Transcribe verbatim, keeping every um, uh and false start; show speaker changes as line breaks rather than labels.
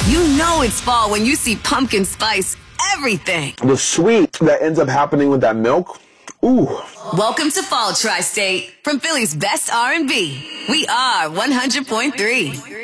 You know it's fall when you see pumpkin spice everything.
The sweet that ends up happening with that milk. Ooh.
Welcome to Fall Tri-State from Philly's best R and B. We are one hundred point three.